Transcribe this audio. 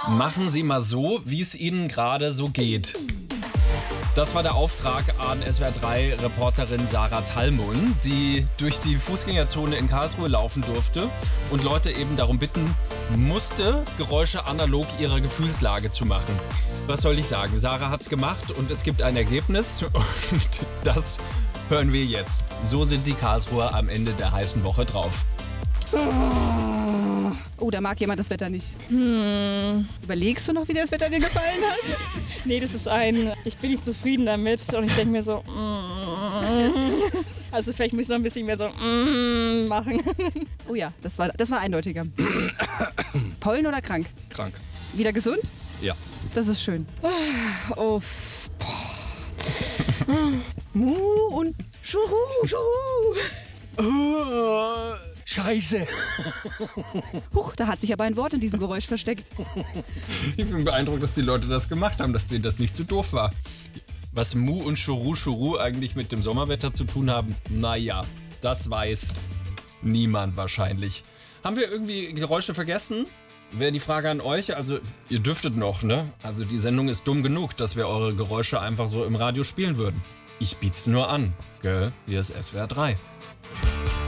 Machen Sie mal so, wie es Ihnen gerade so geht. Das war der Auftrag an SWR3-Reporterin Sarah Thalmund, die durch die Fußgängerzone in Karlsruhe laufen durfte und Leute eben darum bitten musste, Geräusche analog ihrer Gefühlslage zu machen. Was soll ich sagen? Sarah hat's gemacht und es gibt ein Ergebnis und das hören wir jetzt. So sind die Karlsruher am Ende der heißen Woche drauf. Oh, da mag jemand das Wetter nicht. Überlegst du noch, wie dir das Wetter dir gefallen hat? Nee, das ist ich bin nicht zufrieden damit und ich denke mir so, also vielleicht muss ich noch ein bisschen mehr so machen. Oh ja, das war eindeutiger. Pollen oder krank? Krank. Wieder gesund? Ja. Das ist schön. Oh, Mu und Schuhu, Schuhu. Scheiße. Huch, da hat sich aber ein Wort in diesem Geräusch versteckt. Ich bin beeindruckt, dass die Leute das gemacht haben, dass denen das nicht zu doof war. Was Mu und Schuru eigentlich mit dem Sommerwetter zu tun haben, naja, das weiß niemand wahrscheinlich. Haben wir irgendwie Geräusche vergessen? Wäre die Frage an euch, also ihr dürftet noch, ne? Also die Sendung ist dumm genug, dass wir eure Geräusche einfach so im Radio spielen würden. Ich biet's nur an, gell? Hier ist SWR 3.